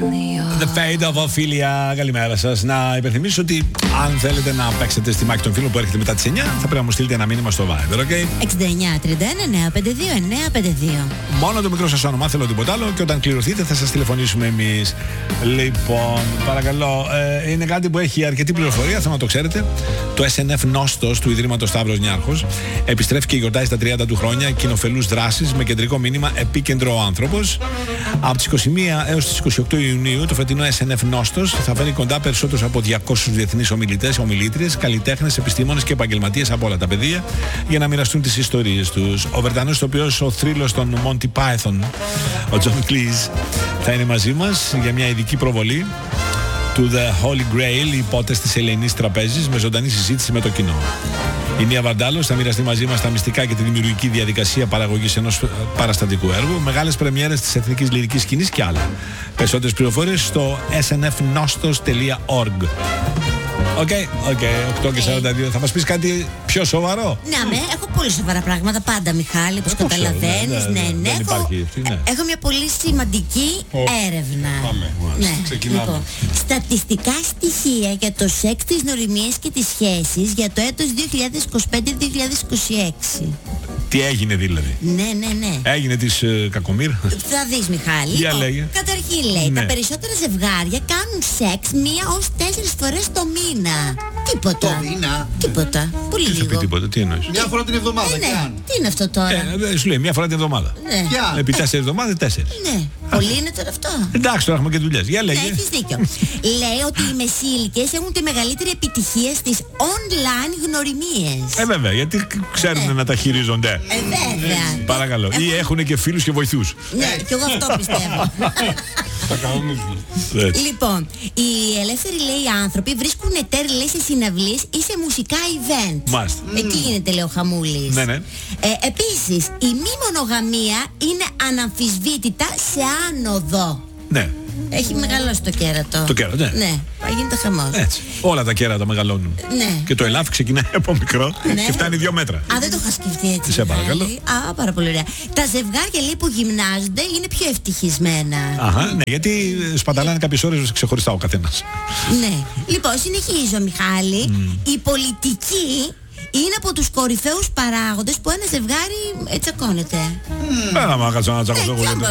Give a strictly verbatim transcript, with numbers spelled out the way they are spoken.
The Fate of Ophelia. Καλημέρα σας. Να υπενθυμίσω ότι αν θέλετε να παίξετε στη μάχη των φίλων που έρχεται μετά τις εννιά, θα πρέπει να μου στείλετε ένα μήνυμα στο Viber, ok? εξήντα εννιά τριάντα ένα εννιακόσια πενήντα δύο εννιακόσια πενήντα δύο. Μόνο το μικρό σας όνομα, θέλω τίποτα άλλο, και όταν κληρωθείτε θα σας τηλεφωνήσουμε εμείς. Λοιπόν, παρακαλώ, ε, είναι κάτι που έχει αρκετή πληροφορία, θέλω να το ξέρετε. Το ες εν εφ Νόστος του Ιδρύματος Σταύρος Νιάρχος επιστρέφει και γιορτάζει τα τριάντα του χρόνια κοινοφελούς δράσεις με κεντρικό μήνυμα επίκεντρο ο άνθρωπος. Από τις είκοσι μία έως τις είκοσι οκτώ Ιουνίου το φετινό ες εν εφ Νόστος θα φέρει κοντά περισσότερους από διακόσιους διεθνείς ομιλητές, ομιλήτριες, καλλιτέχνες, επιστήμονες και επαγγελματίες από όλα τα πεδία για να μοιραστούν τις ιστορίες τους. Ο Βρετανός ηθοποιός, ο θρύλος των Monty Python, ο John Cleese, θα είναι μαζί μας για μια ειδική προβολή του The Holy Grail, η υπότες της Ελληνής Τραπέζης, με ζωντανή συζήτηση με το κοινό. Η Νία Βαρντάλος θα μοιραστεί μαζί μας τα μυστικά και τη δημιουργική διαδικασία παραγωγής ενός παραστατικού έργου, μεγάλες πρεμιέρες της εθνικής λυρικής σκηνής και άλλα. Περισσότερες πληροφορίες στο ες εν εφ nostos τελεία org. Οκ, οκ, οκτώ και σαράντα δύο. Θα μας πεις κάτι πιο σοβαρό? Ναι, με, έχω πολύ σοβαρά πράγματα πάντα, Μιχάλη, όπως καταλαβαίνεις. Ναι, ναι, δεν έχω, υπάρχει αυτή, ναι. έχω μια πολύ σημαντική έρευνα. Πάμε, Ναι, ξεκινάμε. λοιπόν, στατιστικά στοιχεία για το σεξ, τις γνωριμίες και τις σχέσεις για το έτος δύο χιλιάδες είκοσι πέντε δύο χιλιάδες είκοσι έξι. Τι έγινε δηλαδή? Ναι, ναι, ναι. Έγινε της ε, Κακομοίρ? Θα δεις, Μιχάλη. Για Λοιπόν, λέγε. καταρχήν λέει, Ναι. τα περισσότερα ζευγάρια κάνουν σεξ μία ως τέσσερις φορές το μήνα. Τίποτα. Το μήνα. Τίποτα. Πολύ Δεν θα πει λίγο. τίποτα, τι εννοείς? Μια φορά την εβδομάδα Ε, ναι. και αν. Τι είναι αυτό τώρα? Ε, σου λέει μια φορά την εβδομάδα. Ναι. Και αν. Επί τέσσερις εβδομάδες, τέσσερις. Ναι. Πολύ είναι τώρα αυτό. Εντάξει, τώρα έχουμε και δουλειές. Για Ναι, λέγε. έχεις δίκιο. Λέει ότι οι μεσήλικες έχουν τη μεγαλύτερη επιτυχία στις online γνωριμίες. Ε, βέβαια, γιατί ξέρουν Ναι. να τα χειρίζονται. Ε, βέβαια. Παρακαλώ. Ή Έχω- έχουν και φίλους και βοηθούς. Ναι, κι εγώ αυτό πιστεύω. Τα κανονίζουν. Έτσι. Λοιπόν, οι ελεύθεροι λέει άνθρωποι βρίσκουν εταίροι λέει σε συναυλίες ή σε μουσικά event. Μάλιστα. Εκεί γίνεται λέει ο χαμούλης. Ναι, ναι. Ε, επίσης, η μη μονογαμία είναι αναμφισβήτητα σε άνοδο. Ναι, Έχει μεγαλώσει το κέρατο. Το κέρατο, ναι. Ναι, γίνεται χαμός. έτσι. Όλα τα κέρατα μεγαλώνουν. Ναι. Και το ελάφι ξεκινάει από μικρό Ναι. και φτάνει δύο μέτρα. Α, δεν το είχα σκεφτεί έτσι. Σε παρακαλώ. Μιχάλη. Α, πάρα πολύ ωραία. Τα ζευγάρια λέει που γυμνάζονται είναι πιο ευτυχισμένα. Αχα, ναι, γιατί σπαταλάνε κάποιες ώρες ξεχωριστά ο καθένας. Ναι. Λοιπόν, συνεχίζω, Μιχάλη. Η πολιτική είναι από τους κορυφαίους παράγοντες που ένα ζευγάρι ε, τσακώνεται. Πέρα μα κάτσω να Ναι, τσακωθώ εγώ. ποιο γιατί-